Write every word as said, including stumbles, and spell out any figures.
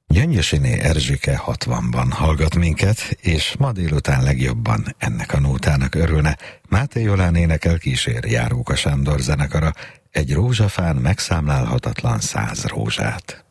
Gyöngyösiné Erzsike hatvanban hallgat minket, és ma délután legjobban ennek a nótának örülne. Máté Jolán énekel, kísér Járóka Sándor zenekara egy rózsafán megszámlálhatatlan száz rózsát.